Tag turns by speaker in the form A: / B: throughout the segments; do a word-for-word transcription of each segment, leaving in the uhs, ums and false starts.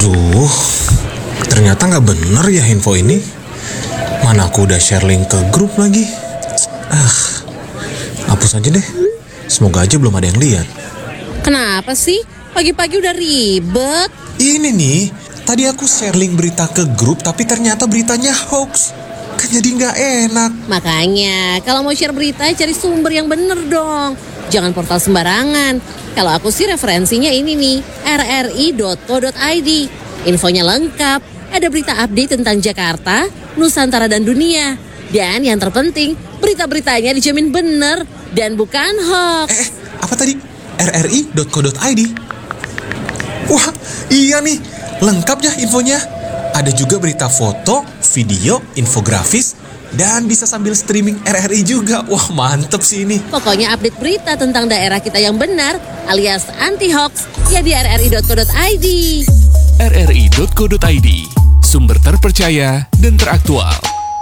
A: Aduh, ternyata nggak bener ya info ini. Mana aku udah share link ke grup lagi. Ah, hapus aja deh. Semoga aja belum ada yang lihat.
B: Kenapa sih? Pagi-pagi udah ribet.
A: Ini nih, tadi aku share link berita ke grup, tapi ternyata beritanya hoax. Kan jadi nggak enak.
B: Makanya, kalau mau share berita, cari sumber yang bener dong. Jangan portal sembarangan. Kalau aku sih referensinya ini nih, r r i dot co dot i d. Infonya lengkap, ada berita update tentang Jakarta, Nusantara dan dunia. Dan yang terpenting, berita-beritanya dijamin bener dan bukan hoax.
A: Eh, apa tadi? r r i dot co dot i d. Wah, iya nih, lengkap ya infonya. Ada juga berita foto, video, infografis, dan bisa sambil streaming R R I juga. Wah, mantep sih ini.
B: Pokoknya update berita tentang daerah kita yang benar alias anti-hoax ya di r r i dot co dot i d.
C: r r i dot co dot i d, sumber terpercaya dan teraktual.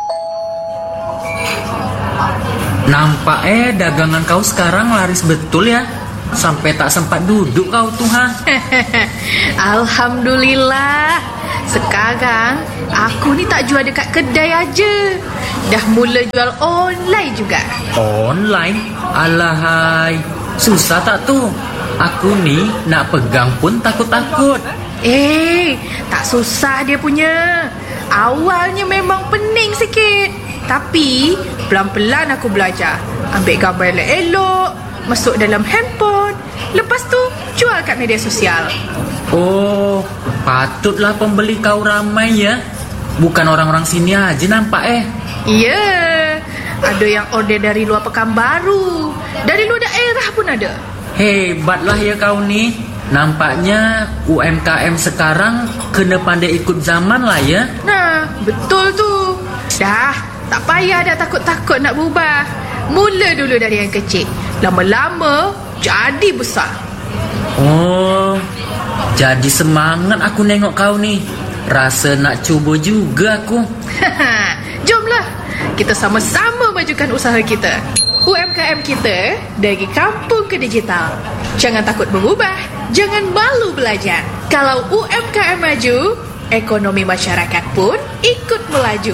D: Nampak eh dagangan kau sekarang laris betul ya. Sampai tak sempat duduk kau tuh ha.
E: Alhamdulillah. Sekarang aku ni tak jual dekat kedai aja. Dah mula jual online juga.
D: Online? Alahai, susah tak tu? Aku ni nak pegang pun takut-takut.
E: Eh, tak susah dia punya. Awalnya memang pening sikit, tapi pelan-pelan aku belajar. Ambil gambar elok-elok, masuk dalam handphone, lepas tu jual kat media sosial.
D: Oh, patutlah pembeli kau ramai ya. Bukan orang-orang sini aja nampak eh.
E: Ya, ada yang order dari luar Pekanbaru, dari luar daerah pun ada.
D: Hebatlah ya kau ni. Nampaknya U M K M sekarang kena pandai ikut zaman lah ya.
E: Nah, betul tu. Dah, tak payah dah takut-takut nak berubah. Mula dulu dari yang kecil, lama-lama jadi besar.
D: Oh, jadi semangat aku nengok kau ni. Rasa nak cuba juga aku.
E: Jomlah, kita sama-sama majukan usaha kita. U M K M kita dari kampung ke digital. Jangan takut berubah, jangan malu belajar. Kalau U M K M maju, ekonomi masyarakat pun ikut melaju.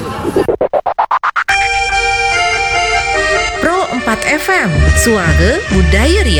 F: Pro empat F M, suara budaya Riau.